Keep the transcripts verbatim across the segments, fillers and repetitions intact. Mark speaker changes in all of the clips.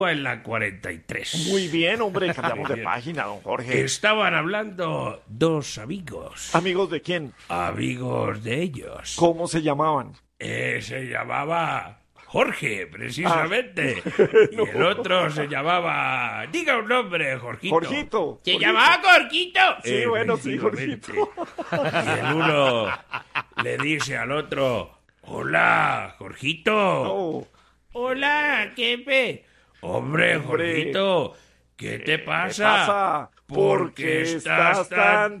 Speaker 1: en la cuarenta y tres.
Speaker 2: Muy bien, hombre, cambiamos de página, don Jorge.
Speaker 1: Estaban hablando dos amigos.
Speaker 2: ¿Amigos de quién?
Speaker 1: Amigos de ellos.
Speaker 2: ¿Cómo se llamaban?
Speaker 1: Eh, se llamaba Jorge, precisamente.
Speaker 2: Ah.
Speaker 1: Y el otro se llamaba... Diga un nombre, Jorgito.
Speaker 2: Jorgito.
Speaker 1: ¿Se
Speaker 2: Jorgito.
Speaker 1: llamaba Jorgito?
Speaker 2: Sí, bueno, sí,
Speaker 1: Efectivamente.
Speaker 2: Jorgito.
Speaker 1: Y el uno le dice al otro... Hola, Jorgito.
Speaker 2: Oh,
Speaker 1: Hola, jefe. Hombre,
Speaker 2: Hombre,
Speaker 1: Jorgito, ¿qué te
Speaker 2: ¿qué
Speaker 1: pasa?
Speaker 2: pasa?
Speaker 1: ¿Por qué estás tan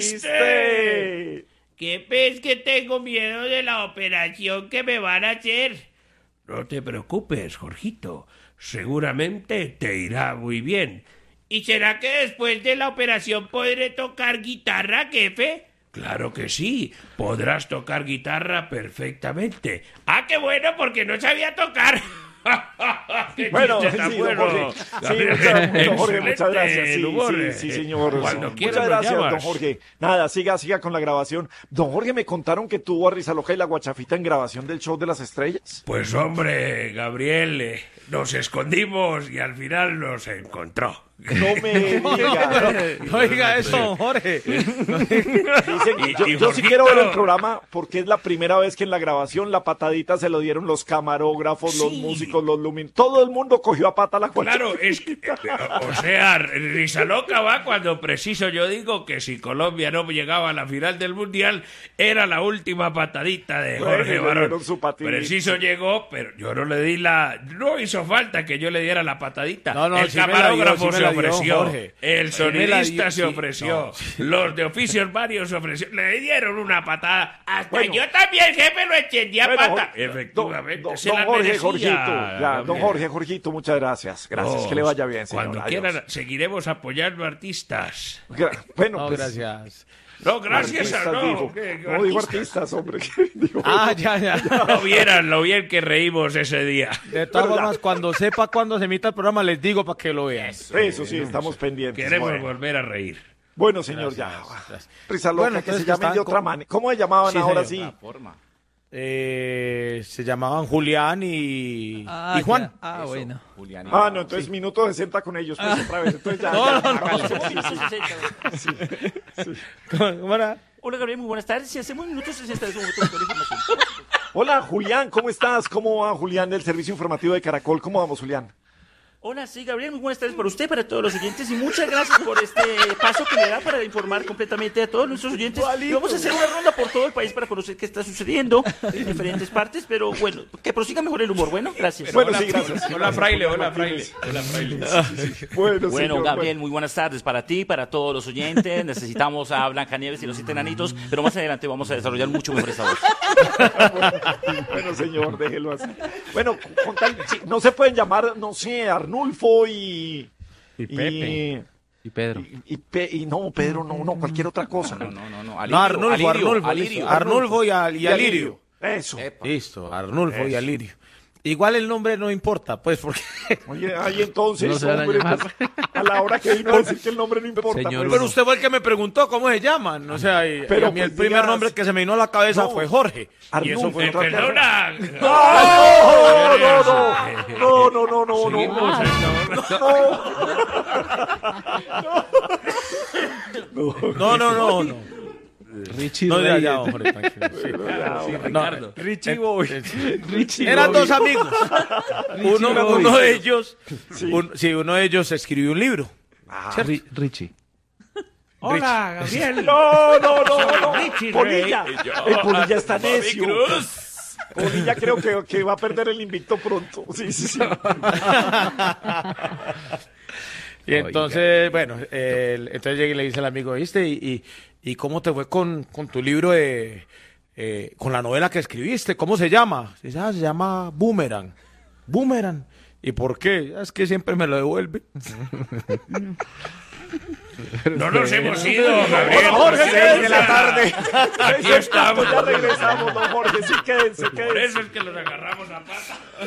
Speaker 1: triste?
Speaker 3: ¿Qué ves que tengo miedo de la operación que me van a hacer?
Speaker 1: No te preocupes, Jorgito. Seguramente te irá muy bien.
Speaker 3: ¿Y será que después de la operación podré tocar guitarra, jefe?
Speaker 1: Claro que sí. Podrás tocar guitarra perfectamente.
Speaker 3: Ah, qué bueno, porque no sabía tocar.
Speaker 1: ¡Qué
Speaker 2: Bueno,
Speaker 1: chiste tan
Speaker 2: sí, don
Speaker 1: bueno!
Speaker 2: Jorge. Sí,
Speaker 1: Gabriel,
Speaker 2: muchas, don Jorge, muchas
Speaker 1: excelente
Speaker 2: gracias. Sí,
Speaker 1: el humor,
Speaker 2: sí,
Speaker 1: eh.
Speaker 2: sí, señor.
Speaker 1: Cuando
Speaker 2: Sí.
Speaker 1: quieras
Speaker 2: Muchas
Speaker 1: me
Speaker 2: gracias,
Speaker 1: llamas.
Speaker 2: don Jorge. Nada, siga, siga con la grabación. Don Jorge, me contaron que tuvo a Rizaloca y la Guachafita en grabación del Show de las Estrellas.
Speaker 1: Pues hombre, Gabriel, eh, nos escondimos y al final nos encontró.
Speaker 2: No me diga.
Speaker 4: No diga eso, don Jorge.
Speaker 2: Dicen,
Speaker 1: Y-
Speaker 2: yo,
Speaker 1: y
Speaker 2: yo sí
Speaker 1: Jorgito-
Speaker 2: quiero ver el programa porque es la primera vez que en la grabación la patadita se lo dieron los camarógrafos, los
Speaker 1: Sí.
Speaker 2: músicos, los lumin. Todo el mundo cogió a pata la Guachafita.
Speaker 1: Claro, es que, eh, o sea, Rizaloca va cuando preciso yo digo que si Colombia no llegaba a la final del Mundial, era la última patadita de
Speaker 2: Bueno,
Speaker 1: Jorge
Speaker 2: le
Speaker 1: Barón.
Speaker 2: dieron su patadita.
Speaker 1: Preciso llegó, pero yo no le di la... No hizo falta que yo le diera la patadita.
Speaker 4: No, no,
Speaker 1: el
Speaker 4: sí me la dio,
Speaker 1: camarógrafo
Speaker 4: sí me
Speaker 1: se
Speaker 4: la dio,
Speaker 1: ofreció,
Speaker 4: Jorge.
Speaker 1: el
Speaker 4: Sí me la
Speaker 1: sonidista
Speaker 4: dio,
Speaker 1: se
Speaker 4: sí,
Speaker 1: ofreció,
Speaker 4: no.
Speaker 1: los de oficios varios se ofrecieron, le dieron una patada.
Speaker 3: Hasta
Speaker 2: Bueno.
Speaker 3: yo también, jefe, lo encendí a
Speaker 2: Bueno,
Speaker 3: pata.
Speaker 2: Jorge,
Speaker 1: Efectivamente,
Speaker 2: don, don-
Speaker 1: se
Speaker 2: don
Speaker 1: la
Speaker 2: Jorge,
Speaker 1: merecía,
Speaker 2: Jorgito, ya, don
Speaker 1: Gabriel.
Speaker 2: Jorge, Jorgito, muchas gracias. Gracias,
Speaker 1: No,
Speaker 2: que le vaya bien, señor.
Speaker 1: Cuando
Speaker 2: Adiós.
Speaker 1: quieran, seguiremos apoyando artistas.
Speaker 2: Gra- Bueno,
Speaker 4: No,
Speaker 2: pues,
Speaker 4: gracias.
Speaker 1: No, gracias a
Speaker 2: artistas,
Speaker 1: no.
Speaker 2: digo.
Speaker 1: ¿qué- qué
Speaker 2: No digo
Speaker 1: artistas?
Speaker 2: artistas, hombre. que digo,
Speaker 4: Ah, ya, ya.
Speaker 1: No vieran lo bien que reímos ese día.
Speaker 4: De todas
Speaker 2: Pero ya.
Speaker 4: formas, cuando sepa cuándo se emita el programa, les digo para que lo vean.
Speaker 2: Eso sí, estamos pendientes.
Speaker 1: Queremos
Speaker 2: Bueno,
Speaker 1: volver a reír.
Speaker 2: Bueno, señor, ya.
Speaker 4: gracias.
Speaker 2: Risa loca,
Speaker 4: Bueno,
Speaker 2: que
Speaker 4: entonces
Speaker 2: se llamen
Speaker 4: estaban
Speaker 2: de otra
Speaker 4: con-
Speaker 2: manera. ¿Cómo se llamaban
Speaker 4: Sí,
Speaker 2: ahora
Speaker 4: señor.
Speaker 2: sí?
Speaker 4: Eh, se llamaban Julián y,
Speaker 5: Ah,
Speaker 4: y Juan.
Speaker 5: ya. Ah, bueno.
Speaker 2: Ah, no, entonces minuto sesenta con ellos, pues otra vez. Entonces ya.
Speaker 4: No,
Speaker 2: ya,
Speaker 4: no, no.
Speaker 2: hágale.
Speaker 4: ¿Cómo, cómo era?
Speaker 6: Hola Gabriel, muy buenas tardes. Si hacemos minutos sesenta de un momento de información.
Speaker 2: Hola, Julián, ¿cómo estás? ¿Cómo va, Julián, del Servicio Informativo de Caracol? ¿Cómo vamos, Julián?
Speaker 6: Hola, sí, Gabriel, muy buenas tardes para usted, para todos los oyentes y muchas gracias por este paso que le da para informar completamente a todos nuestros oyentes. Y vamos a hacer una ronda por todo el país para conocer qué está sucediendo en diferentes partes, pero bueno, que prosiga mejor el humor. Bueno, gracias.
Speaker 2: Bueno, sí, gracias.
Speaker 1: Hola, fraile, hola, fraile. Hola, fraile.
Speaker 2: Bueno,
Speaker 6: Bueno,
Speaker 2: señor,
Speaker 6: Gabriel, muy buenas tardes para ti, para todos los oyentes. Necesitamos a Blancanieves y los siete enanitos, pero más adelante vamos a desarrollar mucho mejor esa voz.
Speaker 2: Bueno, bueno, señor, déjelo así. Bueno, con tal- sí, no se pueden llamar, no sé, Arnulfo y...
Speaker 5: Y Pepe. Y Pedro.
Speaker 2: Y, y Pe- y no, Pedro, no, no, cualquier otra cosa.
Speaker 6: No, no, no. no.
Speaker 4: No, Arnulfo, Arnulfo.
Speaker 6: Alirio.
Speaker 4: listo. Arnulfo y, Al- y
Speaker 2: Y
Speaker 4: Alirio.
Speaker 2: Eso.
Speaker 4: Listo, Arnulfo y Alirio. Igual el nombre no importa, pues, porque...
Speaker 2: Oye, ahí entonces,
Speaker 5: No se van a
Speaker 2: hombre,
Speaker 5: llamar.
Speaker 2: pues, a la hora que vino a decir que el nombre no importa.
Speaker 5: Señor,
Speaker 2: pues.
Speaker 4: Pero usted fue el que me preguntó cómo se llaman. O sea, y,
Speaker 2: Pero,
Speaker 4: y a mí el
Speaker 2: pues,
Speaker 4: primer
Speaker 2: digas-
Speaker 4: nombre que se me vino a la cabeza
Speaker 2: No.
Speaker 4: fue Jorge. Y eso
Speaker 2: Arnulfo,
Speaker 4: fue
Speaker 1: Eh,
Speaker 4: otra cosa.
Speaker 1: perdona.
Speaker 2: No, no, no, no, no, no, no, no,
Speaker 1: Seguimos
Speaker 2: no.
Speaker 4: No, no, no, no.
Speaker 5: Richie
Speaker 4: No, ya,
Speaker 5: Reyes.
Speaker 4: ya, Jorge, tranquilo. Sí.
Speaker 1: Sí,
Speaker 4: No,
Speaker 1: Ricardo.
Speaker 5: Richie Boy. Richie
Speaker 4: Eran
Speaker 5: Boy.
Speaker 4: dos amigos. Uno,
Speaker 5: Boy.
Speaker 4: uno de ellos, un- sí, uno de ellos escribió un libro.
Speaker 5: Ri- Richie.
Speaker 1: Hola, Gabriel.
Speaker 2: No, no, no, no.
Speaker 1: Richie
Speaker 2: Polilla.
Speaker 1: Rey.
Speaker 2: El Polilla está
Speaker 1: Bobby
Speaker 2: necio.
Speaker 1: Cruz.
Speaker 2: Polilla creo que, que va a perder el invicto pronto. Sí, sí, sí.
Speaker 4: Y entonces, bueno, el- entonces llegué y le dice al amigo, ¿viste? ¿Y, y, y cómo te fue con, con tu libro de, eh, con la novela que escribiste? ¿Cómo se llama? Dice, ah, se llama Boomerang. Boomerang. ¿Y por qué? Es que siempre me lo devuelve.
Speaker 1: No nos hemos ido, Gabriel.
Speaker 2: Don Jorge,
Speaker 1: por
Speaker 2: seis de
Speaker 1: cierto.
Speaker 2: la tarde.
Speaker 1: Aquí estamos.
Speaker 2: Ya regresamos, don Jorge. Sí, quédense,
Speaker 1: Por
Speaker 2: quédense.
Speaker 1: eso es que los agarramos a pata.